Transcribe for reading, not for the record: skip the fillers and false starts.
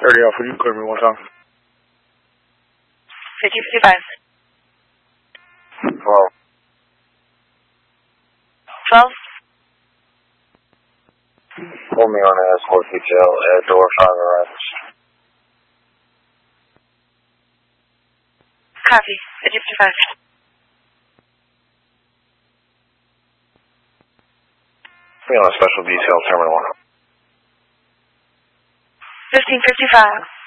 30 Alpha, you clear me one time. 5055. 12. 12. Pull me on an escort detail at door 5 arrivals. Copy. 5055. Be on a special detail terminal. 1555.